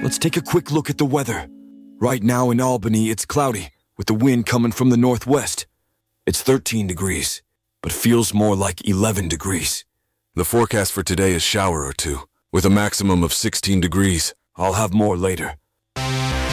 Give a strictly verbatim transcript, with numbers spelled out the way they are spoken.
Let's take a quick look at the weather. Right now in Albany, it's cloudy, with the wind coming from the northwest. It's thirteen degrees, but feels more like eleven degrees. The forecast for today is shower or two, with a maximum of sixteen degrees. I'll have more later.